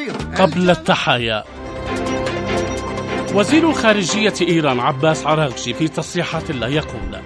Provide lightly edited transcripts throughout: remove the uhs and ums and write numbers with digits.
قبل التحايا. وزير خارجية إيران عباس عراغجي في تصريحات له يقول: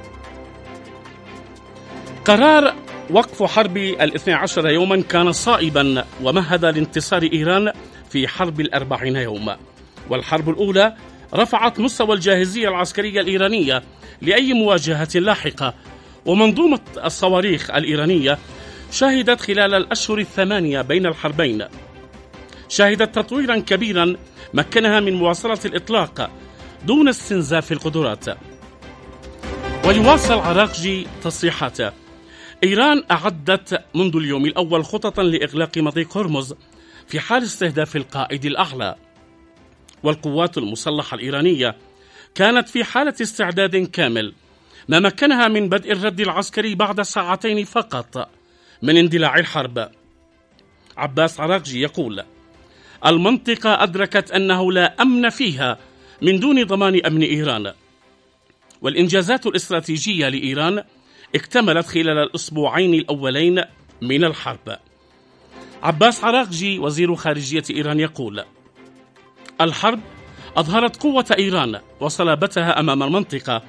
قرار وقف حرب 12 يوما كان صائبا ومهد لانتصار إيران في حرب 40 يوم، والحرب الأولى رفعت مستوى الجاهزية العسكرية الإيرانية لأي مواجهة لاحقة، ومنظومة الصواريخ الإيرانية شهدت خلال الأشهر 8 بين الحربين شهدت تطويرا كبيرا مكنها من مواصلة الإطلاق دون استنزاف القدرات. ويواصل عراغجي تصريحاته: إيران أعدت منذ اليوم الأول خططا لإغلاق مضيق هرمز في حال استهداف القائد الأعلى، والقوات المسلحة الإيرانية كانت في حالة استعداد كامل، ما مكنها من بدء الرد العسكري بعد ساعتين فقط من اندلاع الحرب. عباس عراغجي يقول: المنطقة أدركت أنه لا أمن فيها من دون ضمان أمن إيران، والإنجازات الاستراتيجية لإيران اكتملت خلال الأسبوعين الأولين من الحرب. عباس عراغجي وزير خارجية إيران يقول: الحرب أظهرت قوة إيران وصلابتها أمام المنطقة،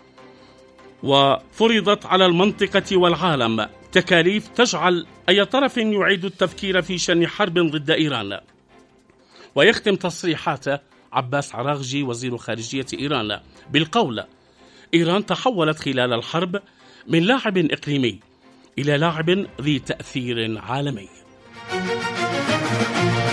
وفرضت على المنطقة والعالم تكاليف تجعل أي طرف يعيد التفكير في شن حرب ضد إيران. ويختم تصريحات عباس عراغجي وزير خارجية إيران بالقول: إيران تحولت خلال الحرب من لاعب إقليمي إلى لاعب ذي تأثير عالمي.